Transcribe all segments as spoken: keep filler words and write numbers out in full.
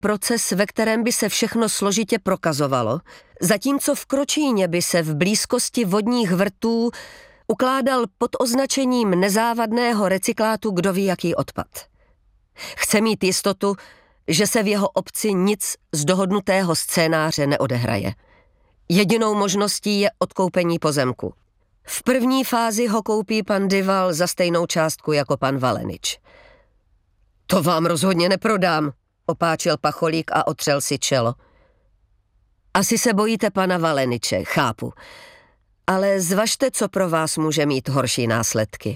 proces, ve kterém by se všechno složitě prokazovalo, zatímco v Kročíně by se v blízkosti vodních vrtů ukládal pod označením nezávadného recyklátu kdo ví jaký odpad. Chce mít jistotu, že se v jeho obci nic z dohodnutého scénáře neodehraje. Jedinou možností je odkoupení pozemku. V první fázi ho koupí pan Dival za stejnou částku jako pan Valenič. To vám rozhodně neprodám, opáčil Pacholík a otřel si čelo. Asi se bojíte pana Valeniče, chápu. Ale zvažte, co pro vás může mít horší následky.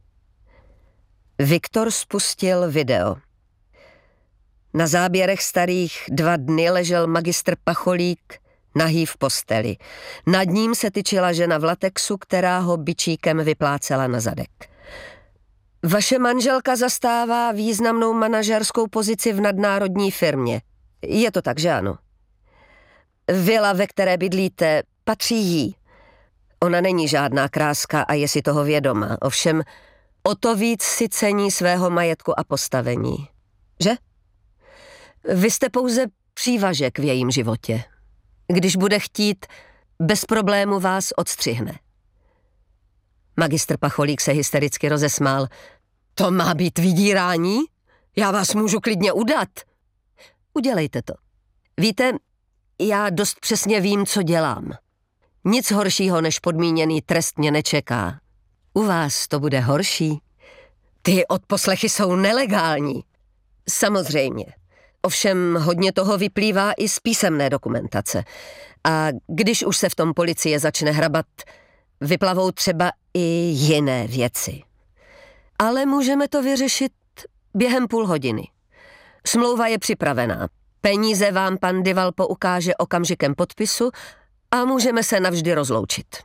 Viktor spustil video. Na záběrech starých dva dny ležel magistr Pacholík nahý v posteli. Nad ním se tyčila žena v latexu, která ho bičíkem vyplácela na zadek. Vaše manželka zastává významnou manažerskou pozici v nadnárodní firmě. Je to tak, že ano? Vila, ve které bydlíte, patří jí. Ona není žádná kráska a je si toho vědoma. Ovšem, o to víc si cení svého majetku a postavení. Že? Vy jste pouze přívažek v jejím životě. Když bude chtít, bez problému vás odstřihne. Magistr Pacholík se hystericky rozesmál. To má být vydírání? Já vás můžu klidně udat. Udělejte to. Víte, já dost přesně vím, co dělám. Nic horšího než podmíněný trest mě nečeká. U vás to bude horší. Ty odposlechy jsou nelegální. Samozřejmě. Ovšem hodně toho vyplývá i z písemné dokumentace. A když už se v tom policie začne hrabat, vyplavou třeba i jiné věci. Ale můžeme to vyřešit během půl hodiny. Smlouva je připravená. Peníze vám pan Dival poukáže okamžikem podpisu a můžeme se navždy rozloučit.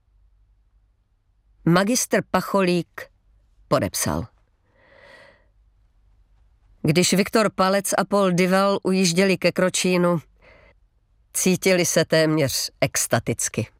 Magistr Pacholík podepsal. Když Viktor Palec a Paul Dival ujížděli ke Kročínu, cítili se téměř extaticky.